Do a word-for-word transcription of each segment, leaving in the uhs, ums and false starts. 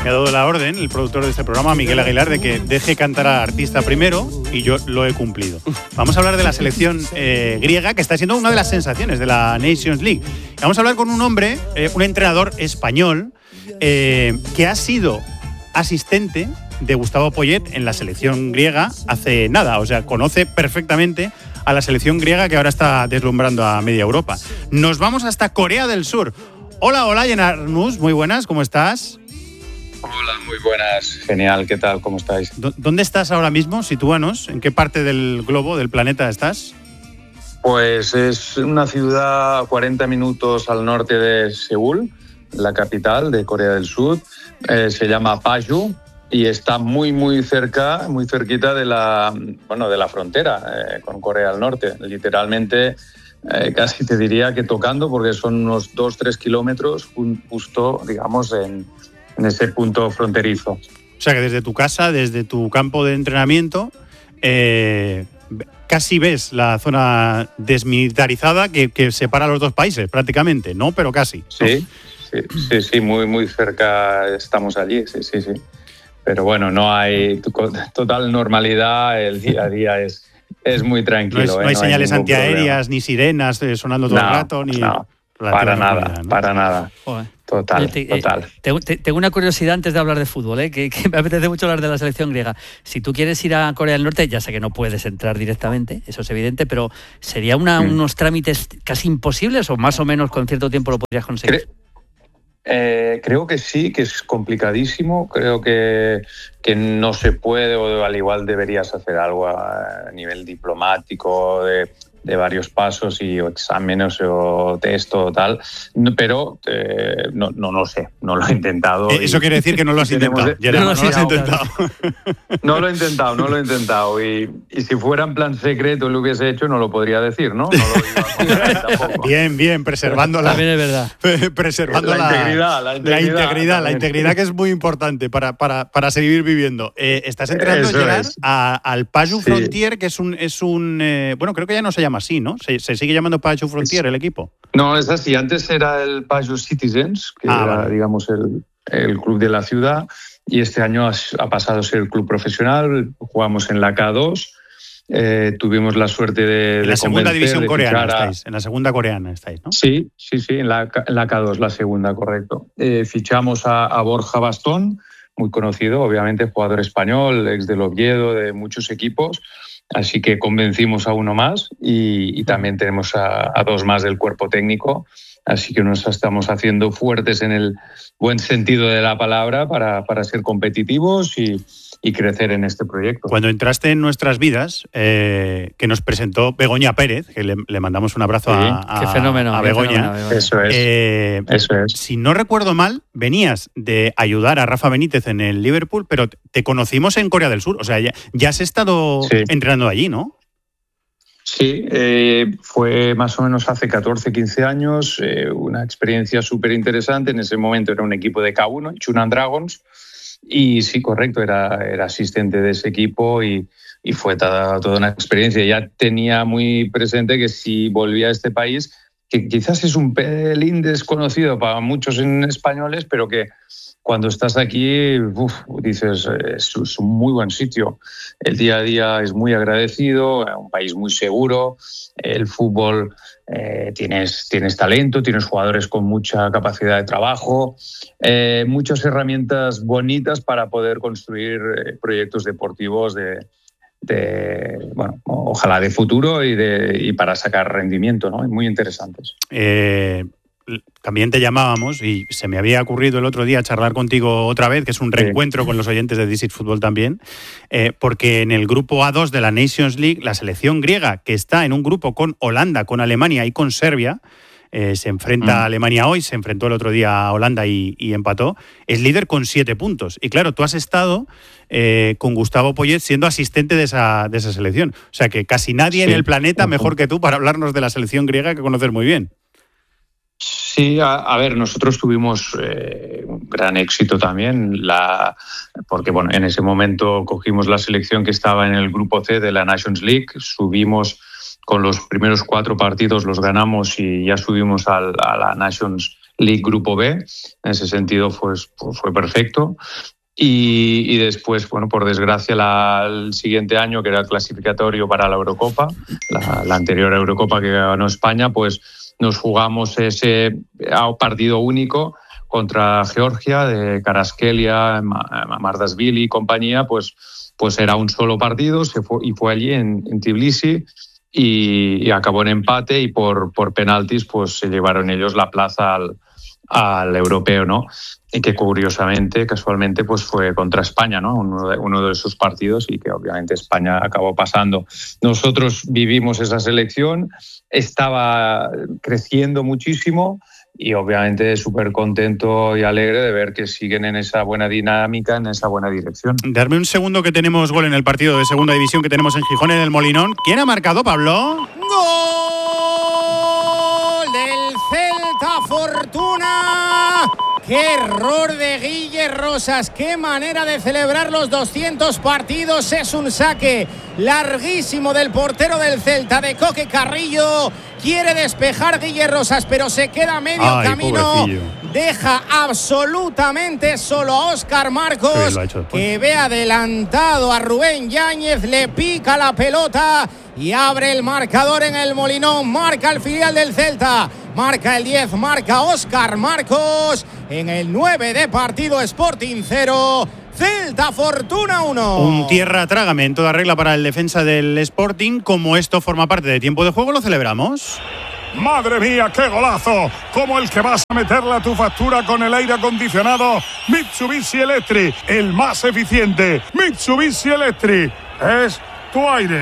Me ha dado la orden, el productor de este programa, Miguel Aguilar, de que deje cantar al artista primero y yo lo he cumplido. Vamos a hablar de la selección eh, griega, que está siendo una de las sensaciones de la Nations League. Vamos a hablar con un hombre, eh, un entrenador español, eh, que ha sido asistente de Gustavo Poyet en la selección griega hace nada. O sea, conoce perfectamente a la selección griega que ahora está deslumbrando a media Europa. Nos vamos hasta Corea del Sur. Hola, hola, Yenarnus, muy buenas, ¿cómo estás? Hola, muy buenas. Genial, ¿qué tal? ¿Cómo estáis? ¿Dónde estás ahora mismo? Sitúanos. ¿En qué parte del globo, del planeta estás? Pues es una ciudad a cuarenta minutos al norte de Seúl, la capital de Corea del Sur. Eh, se llama Paju y está muy, muy cerca, muy cerquita de la, bueno, de la frontera eh, con Corea del Norte. Literalmente, eh, casi te diría que tocando, porque son unos dos, tres kilómetros justo, digamos, en... en ese punto fronterizo. O sea que desde tu casa, desde tu campo de entrenamiento, eh, casi ves la zona desmilitarizada que, que separa los dos países, prácticamente, ¿no? Pero casi. Sí, sí, sí, sí, muy, muy cerca estamos allí, sí, sí, sí. Pero bueno, no hay total normalidad, el día a día es, es muy tranquilo. No, es, no hay ¿eh? no señales hay antiaéreas, problema. Ni sirenas sonando todo no, el rato, ni... No. Para nada, ¿no? para nada. Joder. Total, te, total. Te, te, tengo una curiosidad antes de hablar de fútbol, ¿eh? que, que me apetece mucho hablar de la selección griega. Si tú quieres ir a Corea del Norte, ya sé que no puedes entrar directamente, eso es evidente, pero ¿sería una, mm. unos trámites casi imposibles o más o menos con cierto tiempo lo podrías conseguir? Cre- eh, creo que sí, que es complicadísimo. Creo que, que no se puede, o al igual deberías hacer algo a nivel diplomático, de... de varios pasos y o exámenes o test o tal, pero eh, no, no lo sé, no lo he intentado. Eso y, quiere decir que no lo has intentado. De, no, no, no, lo has intentado. No lo he intentado, no lo he intentado. Y, y si fuera en plan secreto lo hubiese hecho, no lo podría decir, ¿no? No lo iba a poner tampoco. Bien, bien, preservando la, también es verdad. preservando la, la, integridad, la integridad. La integridad, la integridad que es muy importante para, para, para seguir viviendo. Eh, estás entrenando, Gerard, a, al Paju sí. Frontier, que es un, es un eh, bueno, creo que ya no se llama así, ¿no? Se, se sigue llamando Paju Frontier, el equipo. No, es así. Antes era el Paju Citizens, que ah, era, vale. digamos, el, el club de la ciudad, y este año ha, ha pasado a ser el club profesional. Jugamos en la K dos. Eh, tuvimos la suerte de En la de segunda división coreana a... estáis, en la segunda coreana estáis, ¿no? Sí, sí, sí, en la, en la K dos, la segunda, correcto. Eh, fichamos a, a Borja Bastón, muy conocido, obviamente, jugador español, ex del Oviedo, de muchos equipos. Así que convencimos a uno más y, y también tenemos a, a dos más del cuerpo técnico. Así que nos estamos haciendo fuertes en el buen sentido de la palabra para, para ser competitivos y, y crecer en este proyecto. Cuando entraste en nuestras vidas, eh, que nos presentó Begoña Pérez, que le, le mandamos un abrazo sí. a, a, qué fenómeno, a qué Begoña. Fenómeno, Begoña. Eso es. Eh, Eso es. Si no recuerdo mal, venías de ayudar a Rafa Benítez en el Liverpool, pero te conocimos en Corea del Sur. O sea, ya, ya has estado sí. entrenando allí, ¿no? Sí, eh, fue más o menos hace catorce, quince años, eh, una experiencia súper interesante. En ese momento era un equipo de K uno, Chunan Dragons, y sí, correcto, era, era asistente de ese equipo y, y fue toda, toda una experiencia. Ya tenía muy presente que si volvía a este país, que quizás es un pelín desconocido para muchos en españoles, pero que cuando estás aquí, uf, dices, es, es un muy buen sitio. El día a día es muy agradecido, un país muy seguro, el fútbol, eh, tienes, tienes talento, tienes jugadores con mucha capacidad de trabajo, eh, muchas herramientas bonitas para poder construir eh, proyectos deportivos de, de, bueno, ojalá de futuro y, de, y para sacar rendimiento, ¿no? Muy interesantes. Eh... También te llamábamos y se me había ocurrido el otro día charlar contigo otra vez, que es un reencuentro sí. con los oyentes de This is Football también, eh, porque en el grupo A dos de la Nations League, la selección griega, que está en un grupo con Holanda, con Alemania y con Serbia, eh, se enfrenta mm. a Alemania hoy, se enfrentó el otro día a Holanda y, y empató, es líder con siete puntos. Y claro, tú has estado eh, con Gustavo Poyet siendo asistente de esa, de esa selección. O sea que casi nadie sí. en el planeta mejor que tú para hablarnos de la selección griega que conoces muy bien. Sí, a, a ver, nosotros tuvimos eh, un gran éxito también, la, porque bueno, en ese momento cogimos la selección que estaba en el grupo C de la Nations League, subimos con los primeros cuatro partidos, los ganamos y ya subimos al, a la Nations League Grupo B. En ese sentido pues, pues fue perfecto. Y, y después, bueno, por desgracia, la, el siguiente año, que era el clasificatorio para la Eurocopa, la, la anterior Eurocopa que ganó España, pues nos jugamos ese partido único contra Georgia, de Karaskelia, Mardasvili y compañía, pues, pues era un solo partido, se fue, y fue allí en, en Tbilisi, y, y acabó en empate, y por, por penaltis pues se llevaron ellos la plaza al, al europeo, ¿no? Y que curiosamente, casualmente, pues fue contra España, ¿no? Uno de, uno de esos partidos, y que obviamente España acabó pasando. Nosotros vivimos esa selección, estaba creciendo muchísimo, y obviamente súper contento y alegre de ver que siguen en esa buena dinámica, en esa buena dirección. Darme un segundo, que tenemos gol en el partido de segunda división que tenemos en Gijón, en el Molinón. ¿Quién ha marcado, Pablo? ¡Gol del Celta Fortuna! ¡Qué error de Guille Rosas! ¡Qué manera de celebrar los doscientos partidos! Es un saque larguísimo del portero del Celta, de Coque Carrillo. Quiere despejar Guille Rosas, pero se queda a medio Ay, camino. Pobrecillo. Deja absolutamente solo a Óscar Marcos, que ve adelantado a Rubén Yáñez, le pica la pelota y abre el marcador en el Molinón. Marca el filial del Celta, marca el diez, marca Óscar Marcos. En el nueve de partido, Sporting cero, Celta Fortuna uno. Un tierra trágame en toda regla para el defensa del Sporting. Como esto forma parte de tiempo de juego, lo celebramos. ¡Madre mía, qué golazo! Como el que vas a meterle a tu factura con el aire acondicionado Mitsubishi Electric, el más eficiente. Mitsubishi Electric es tu aire.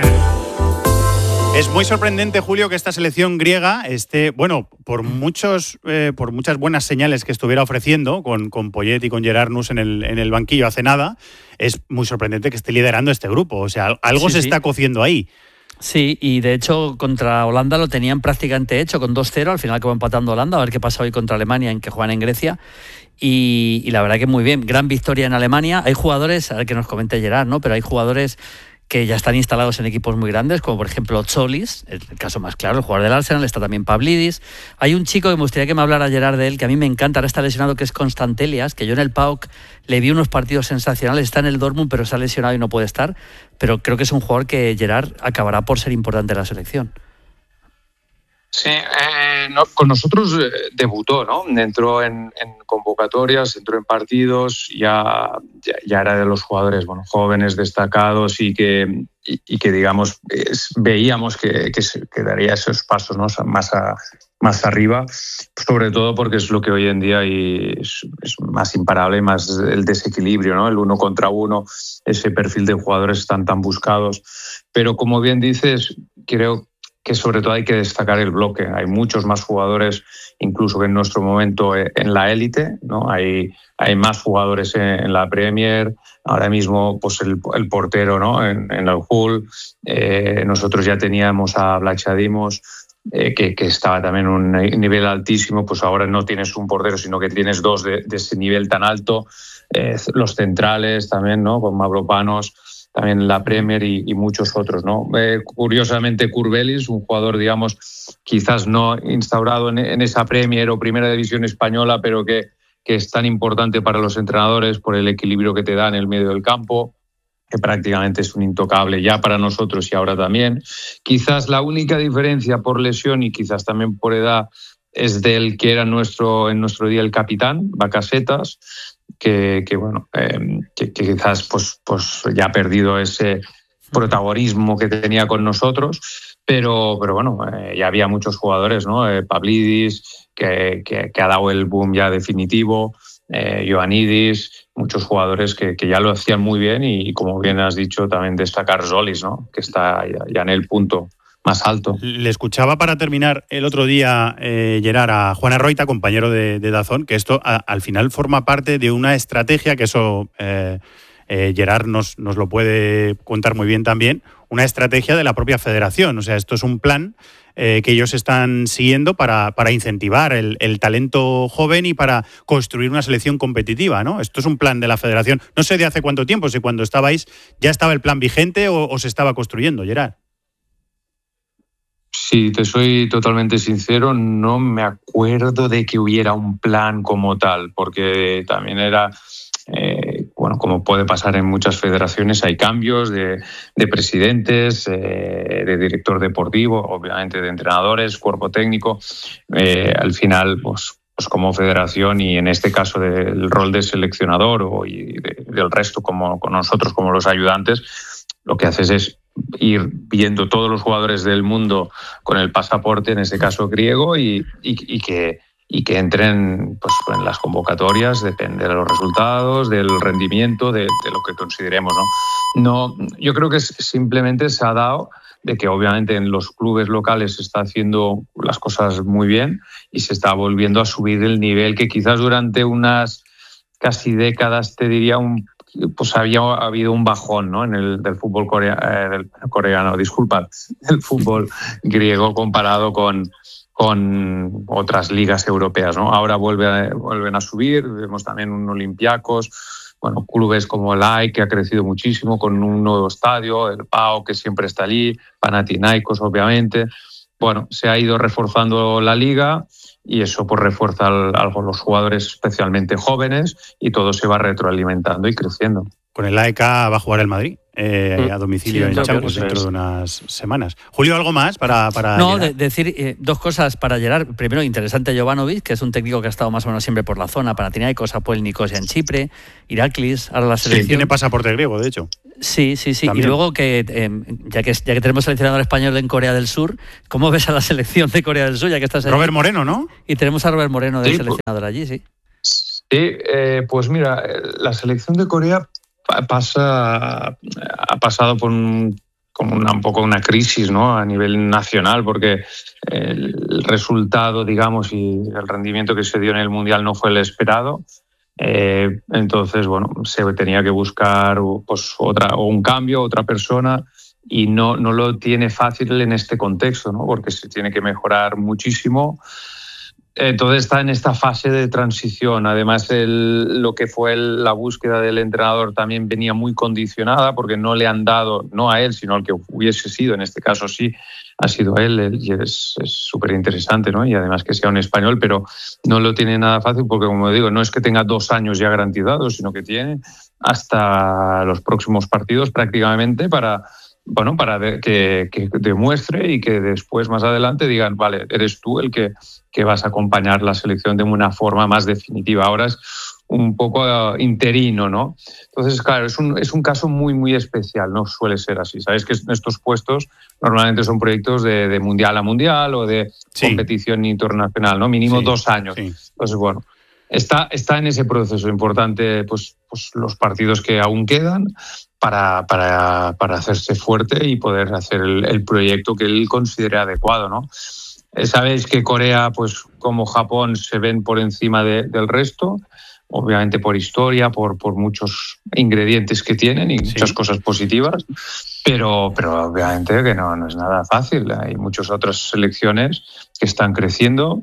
Es muy sorprendente, Julio, que esta selección griega esté, bueno, por muchos, eh, por muchas buenas señales que estuviera ofreciendo, con, con Poyet y con Gerard Nus en el, en el banquillo hace nada, es muy sorprendente que esté liderando este grupo. O sea, algo sí, se sí. está cociendo ahí. Sí, y de hecho contra Holanda lo tenían prácticamente hecho con dos cero, al final acabó empatando Holanda, a ver qué pasa hoy contra Alemania, en que juegan en Grecia, y, y la verdad que muy bien, gran victoria en Alemania. Hay jugadores, a ver que nos comente Gerard, ¿no? Pero hay jugadores que ya están instalados en equipos muy grandes, como por ejemplo Tzolis, el caso más claro, el jugador del Arsenal, está también Pavlidis. Hay un chico que me gustaría que me hablara Gerard de él, que a mí me encanta, ahora está lesionado, que es Constantelias, que yo en el P A O K le vi unos partidos sensacionales, está en el Dortmund, pero se ha lesionado y no puede estar, pero creo que es un jugador que Gerard acabará por ser importante en la selección. Sí, eh, no, con nosotros eh, debutó, ¿no? Entró en, en convocatorias, entró en partidos, ya, ya, ya era de los jugadores, bueno, jóvenes, destacados, y que, y, y que digamos, es, veíamos que, que, se, que daría esos pasos, ¿no? Más, a, más arriba, sobre todo porque es lo que hoy en día y es, es más imparable, más el desequilibrio, ¿no? El uno contra uno, ese perfil de jugadores están tan buscados. Pero como bien dices, creo que sobre todo hay que destacar el bloque. Hay muchos más jugadores, incluso que en nuestro momento en la élite, ¿no? Hay, hay más jugadores en, en la Premier. Ahora mismo, pues el, el portero, ¿no? En, en el Hull. Eh, nosotros ya teníamos a Vlachodimos, eh, que, que estaba también en un nivel altísimo. Pues ahora no tienes un portero, sino que tienes dos de, de ese nivel tan alto. Eh, los centrales también, ¿no? Con Mavropanos, también en la Premier, y, y muchos otros, ¿no? Eh, curiosamente, Kurbelis, un jugador, digamos, quizás no instaurado en, en esa Premier o Primera División española, pero que, que es tan importante para los entrenadores por el equilibrio que te da en el medio del campo, que prácticamente es un intocable ya para nosotros y ahora también. Quizás la única diferencia por lesión y quizás también por edad es del que era nuestro, en nuestro día el capitán, Bacasetas, que, que bueno, eh, que, que quizás pues, pues ya ha perdido ese protagonismo que tenía con nosotros, pero, pero bueno, eh, ya había muchos jugadores, ¿no? Eh, Pavlidis, que, que, que ha dado el boom ya definitivo, eh, Ioannidis, muchos jugadores que, que ya lo hacían muy bien, y como bien has dicho, también destacar Zolis, ¿no? Que está ya, ya en el punto más alto. Le escuchaba para terminar el otro día, eh, Gerard, a Juan Arroita, compañero de, de Dazón, que esto a, al final forma parte de una estrategia, que eso eh, eh, Gerard nos, nos lo puede contar muy bien también, una estrategia de la propia federación. O sea, esto es un plan eh, que ellos están siguiendo para, para incentivar el, el talento joven y para construir una selección competitiva, ¿no? Esto es un plan de la federación. No sé de hace cuánto tiempo, si cuando estabais ya estaba el plan vigente o, o se estaba construyendo, Gerard. Si te soy totalmente sincero, no me acuerdo de que hubiera un plan como tal, porque también era, eh, bueno, como puede pasar en muchas federaciones, hay cambios de, de presidentes, eh, de director deportivo, obviamente de entrenadores, cuerpo técnico. Eh, al final, pues, pues como federación y en este caso del rol de seleccionador o y de, del resto como con nosotros como los ayudantes, lo que haces es ir viendo todos los jugadores del mundo con el pasaporte, en este caso griego, y, y, y, que, y que entren pues, en las convocatorias, depende de los resultados, del rendimiento, de, de lo que consideremos, ¿no? No, yo creo que simplemente se ha dado de que obviamente en los clubes locales se está haciendo las cosas muy bien y se está volviendo a subir el nivel que quizás durante unas casi décadas, te diría, un pues había habido un bajón, ¿no? En el del fútbol corea, eh, del coreano, disculpa, el fútbol griego comparado con, con otras ligas europeas, ¿no? Ahora vuelve a, vuelven a subir, vemos también un Olympiacos, bueno, clubes como el A E K, que ha crecido muchísimo con un nuevo estadio, el P A O, que siempre está allí, Panathinaikos, obviamente. Bueno, se ha ido reforzando la liga y eso pues refuerza a los jugadores especialmente jóvenes y todo se va retroalimentando y creciendo. Con el A E K va a jugar el Madrid eh, a domicilio sí, en Champions dentro de unas semanas. Julio, ¿algo más para, para No, de, decir eh, dos cosas para Gerard. Primero, interesante Jovanovic, que es un técnico que ha estado más o menos siempre por la zona, Panathinaikos, Apoel Nicosia en Chipre, Iraklis, ahora la selección. Sí, tiene pasaporte griego, de hecho. Sí, sí, sí. También. Y luego que, eh, ya que ya que tenemos seleccionador español en Corea del Sur, ¿cómo ves a la selección de Corea del Sur? Ya que estás allí? Robert Moreno, ¿no? Y tenemos a Robert Moreno de sí, seleccionador pues, allí, sí. Sí, eh, pues mira, la selección de Corea pasa ha pasado por un, como una, un poco una crisis, ¿no? A nivel nacional, porque el resultado, digamos, y el rendimiento que se dio en el Mundial no fue el esperado. Eh, entonces, bueno, se tenía que buscar pues, otra, o un cambio, otra persona, y no, no lo tiene fácil en este contexto, ¿no? Porque se tiene que mejorar muchísimo. Entonces está en esta fase de transición. Además, el, lo que fue el, la búsqueda del entrenador también venía muy condicionada porque no le han dado, no a él, sino al que hubiese sido, en este caso sí, ha sido él, él y es súper interesante, ¿no? Y además que sea un español, pero no lo tiene nada fácil porque, como digo, no es que tenga dos años ya garantizados, sino que tiene hasta los próximos partidos prácticamente para... Bueno, para de, que, que demuestre y que después, más adelante, digan, vale, eres tú el que, que vas a acompañar la selección de una forma más definitiva. Ahora es un poco uh, interino, ¿no? Entonces, claro, es un, es un caso muy, muy especial, no suele ser así. Sabes que estos puestos normalmente son proyectos de, de mundial a mundial o de sí. competición internacional, ¿no? Mínimo sí. dos años. Sí. Entonces, bueno, está, está en ese proceso importante, pues, pues los partidos que aún quedan, Para, para, para hacerse fuerte y poder hacer el, el proyecto que él considere adecuado, ¿no? Sabéis que Corea, pues como Japón, se ven por encima de, del resto, obviamente por historia, por, por muchos ingredientes que tienen y sí. muchas cosas positivas, pero, pero obviamente que no, no es nada fácil. Hay muchas otras selecciones que están creciendo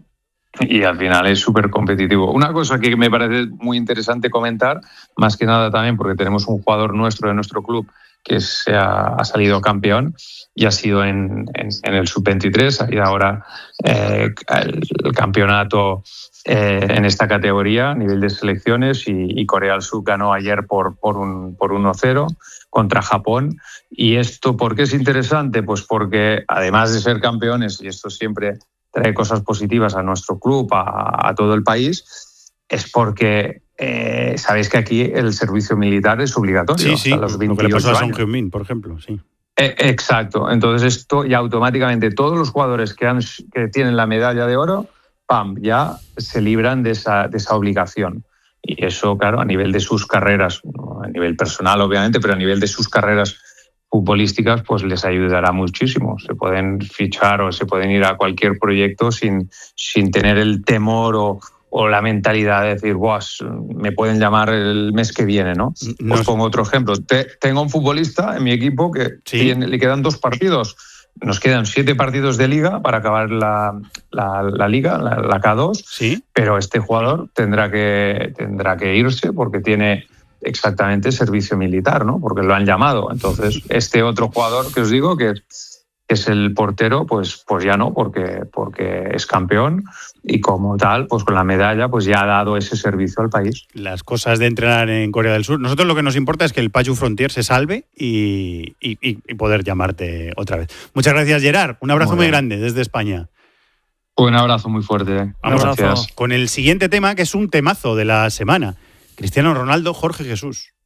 y al final es súper competitivo. Una cosa que me parece muy interesante comentar, más que nada también porque tenemos un jugador nuestro de nuestro club que se ha, ha salido campeón y ha sido en, en, en el sub veintitrés, ha ido ahora eh, el, el campeonato eh, en esta categoría a nivel de selecciones y, y Corea del Sur ganó ayer por, por, un, por uno cero contra Japón. ¿Y esto por qué es interesante? Pues porque además de ser campeones, y esto siempre trae cosas positivas a nuestro club, a, a todo el país, es porque eh, sabéis que aquí el servicio militar es obligatorio. Sí, sí, los lo que le pasó a Son Heung-min, por ejemplo, sí. Eh, exacto, entonces esto ya automáticamente todos los jugadores que, han, que tienen la medalla de oro, pam, ya se libran de esa, de esa obligación. Y eso, claro, a nivel de sus carreras, a nivel personal obviamente, pero a nivel de sus carreras futbolísticas, pues les ayudará muchísimo. Se pueden fichar o se pueden ir a cualquier proyecto sin, sin tener el temor o, o la mentalidad de decir, "Buah, me pueden llamar el mes que viene", ¿no? no Os pongo otro ejemplo. Te, tengo un futbolista en mi equipo que sí. tiene, le quedan dos partidos. Nos quedan siete partidos de liga para acabar la, la, la liga, la, la K dos, ¿sí? Pero este jugador tendrá que, tendrá que irse porque tiene exactamente servicio militar, ¿no? Porque lo han llamado. Entonces, este otro jugador que os digo que, que es el portero, pues, pues ya no, porque, porque es campeón y como tal, pues con la medalla pues ya ha dado ese servicio al país. Las cosas de entrenar en Corea del Sur. Nosotros lo que nos importa es que el Paju Frontier se salve y, y, y poder llamarte otra vez. Muchas gracias, Gerard. Un abrazo muy, muy grande desde España. Un abrazo muy fuerte. Vamos gracias. Con el siguiente tema, que es un temazo de la semana. Cristiano Ronaldo, Jorge Jesús.